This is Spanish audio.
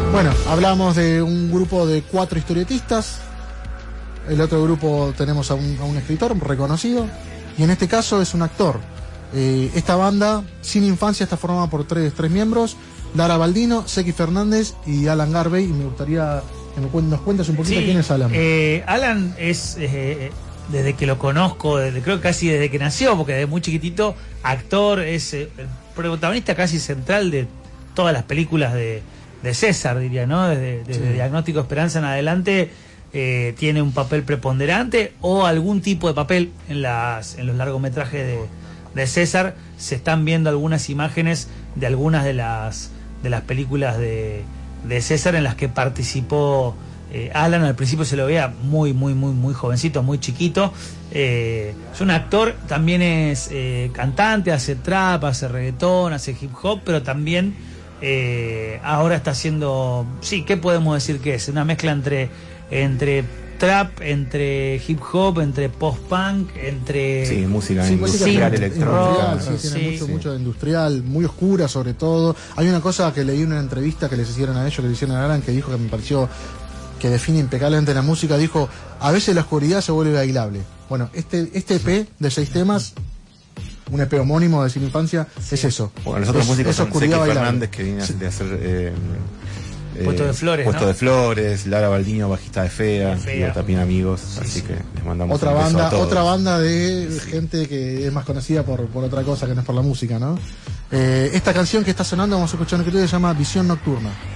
Bueno, hablamos de un grupo de 4 historietistas. El otro grupo tenemos a un escritor reconocido. Y en este caso es un actor. Esta banda, Sin Infancia, está formada por tres miembros: Lara Baldino, Seki Fernández y Alan Garvey. Y me gustaría que nos cuentes un poquito quién es Alan. Alan es, desde que lo conozco, creo que casi desde que nació, porque desde muy chiquitito, actor, es el protagonista casi central de todas las películas de César, diría, ¿no? Desde Diagnóstico Esperanza en adelante, tiene un papel preponderante o algún tipo de papel en los largometrajes de César. Se están viendo algunas imágenes de algunas de las películas de César en las que participó Alan. Al principio se lo veía muy jovencito, muy chiquito. Es un actor, también es cantante, hace trap, hace reggaetón, hace hip hop, pero también ahora está haciendo, ¿qué podemos decir que es? Una mezcla entre trap, entre hip hop, entre post-punk, entre... música industrial, electrónica. Tiene mucho de industrial, muy oscura sobre todo. Hay una cosa que leí en una entrevista que les hicieron a ellos, que le hicieron a Alan, que dijo que me pareció que define impecablemente la música. Dijo: a veces la oscuridad se vuelve bailable. Bueno, este EP de 6 temas, un EP homónimo de Sin Infancia, es eso. Bueno, los otros músicos son Seki Fernández, que viene de hacer Puesto de Flores, Puesto de Flores, Lara Baldino, bajista de Fea, y también amigos, así que les mandamos otra un beso banda, a todos. otra banda de gente que es más conocida por otra cosa que no es por la música, ¿no? Esta canción que está sonando, vamos a escuchar un que se llama Visión Nocturna.